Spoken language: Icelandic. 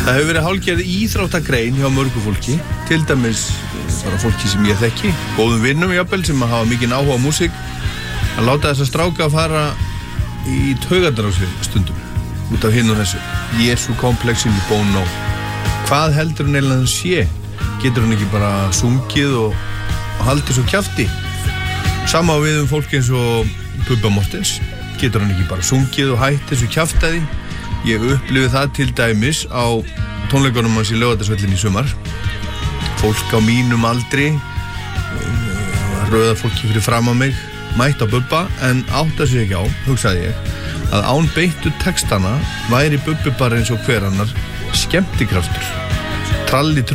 Það hefur verið hálfgerð íþróttagrein hjá mörgu fólki, til dæmis bara fólki sem ég þekki, góðum vinnum jafnvel sem hafa mikinn áhuga á músík, að láta þessa stráka að fara í taugadragsir stundum út af hinn og þessu. Jesú komplexin í Bono. Hvað heldur hann eiginlega hann sé? Getur hann ekki bara sungið og haldið svo kjafti? Sama við fólk eins og Bubba Mortens. Getur hann ekki bara sungið og hættið svo kjaftaði? Ég upplifði það til dæmis á tónleikunum hans í Laugardalsvellinum í sumar. Fólk á mínum aldri, rauða fólki fyrir fram á mig, mætt á Bubba, en átta sig ekki á, hugsaði ég, að án beittu textana væri Bubbi bara eins og hver annar skemmtikraftur. Tralli